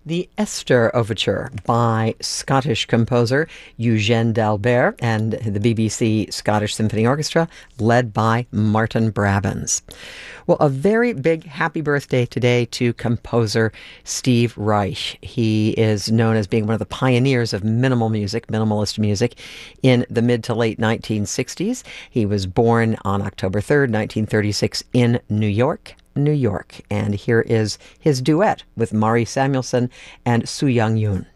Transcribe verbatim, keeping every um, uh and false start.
The Esther Overture by Scottish composer Eugène d'Albert and the B B C Scottish Symphony Orchestra, led by Martin Brabants. Well, a very big happy birthday today to composer Steve Reich. He is known as being one of the pioneers of minimal music, minimalist music, in the mid to late nineteen sixties. He was born on October third, nineteen thirty-six in New York. New York. And here is his duet with Mari Samuelson and Su Young Yoon.